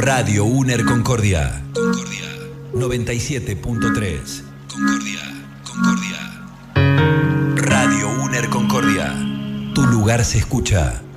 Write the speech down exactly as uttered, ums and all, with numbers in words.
Radio UNER Concordia. Concordia. noventa y siete punto tres. Concordia. Concordia. Radio UNER Concordia. Tu lugar se escucha.